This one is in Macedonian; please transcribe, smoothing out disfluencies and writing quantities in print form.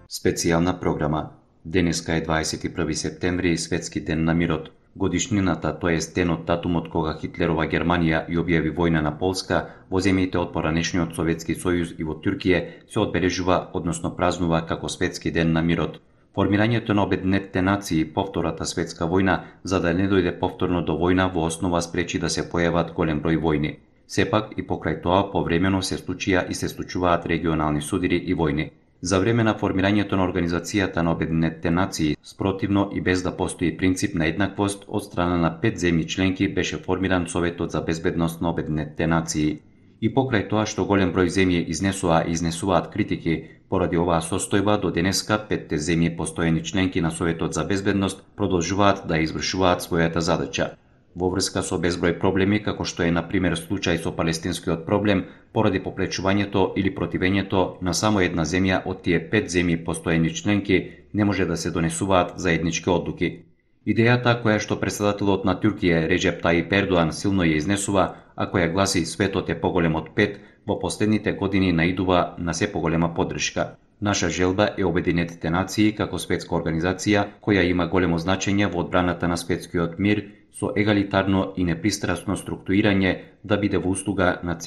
Специјална програма. Денеска е 21 септември, Светски ден на мирот. Годишнината, тоест денот датумот кога Хитлерова Германија ја објави војна на Полска во земјите од поранешниот Советски сојуз и во Туркија, се одбележува, односно празнува како Светски ден на мирот. Формирањето на Обединетите нации, повтората светска војна, за да не дојде повторно до војна, во основа спречи да се појават голем број војни. Сепак и покрај тоа повремено се случија и се случуваат регионални судири и војни. За време на формирањето на Организацијата на Обединетите нации, спротивно и без да постои принцип на еднаквост, од страна на 5 земји членки беше формиран Советот за безбедност на Обединетите нации. И покрај тоа што голем број земји изнесува и изнесуваат критики, поради оваа состојба до денеска 5 земји постојани членки на Советот за безбедност продолжуваат да извршуваат својата задача. Во врска со безброј проблеми, како што е на пример случај со палестинскиот проблем, поради попречувањето или противењето на само една земја од тие 5 земји постојани членки, не може да се донесуваат заеднички одлуки. Идејата која што председателот на Туркија Реджеп Таип Ердоан силно ја изнесува, а која гласи светот е поголем од 5, во последните години наидува на се поголема поддршка. Наша желба е Обединетите нации како светска организација која има големо значење во одбраната на светскиот мир со егалитарно и непристрасно структурирање да биде во услуга на